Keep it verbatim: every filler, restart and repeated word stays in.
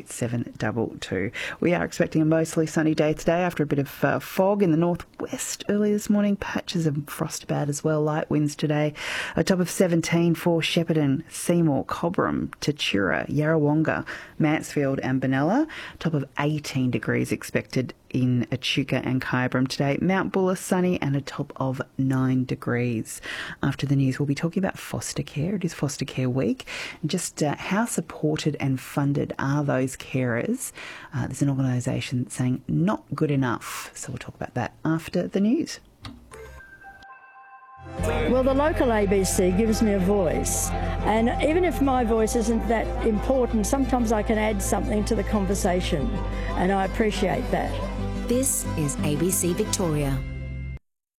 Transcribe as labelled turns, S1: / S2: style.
S1: seven two two. We are expecting a mostly sunny day today after a bit of uh, fog in the northwest early this morning. Patches of frost about as well. Light winds today. A top of seventeen for Shepparton, Seymour, Cobram, Tatura, Yarrawonga, Mansfield and Benalla. Top of eighteen degrees expected in Echuca and Kyabram today. Mount Buller sunny and a top of nine degrees. After the news, we'll be talking about foster care. It is Foster Care Week. And just uh, how supported and funded are those carers? Uh, there's an organisation that's saying not good enough. So we'll talk about that after the news.
S2: Well, the local A B C gives me a voice, and even if my voice isn't that important, sometimes I can add something to the conversation, and I appreciate that.
S3: This is A B C Victoria.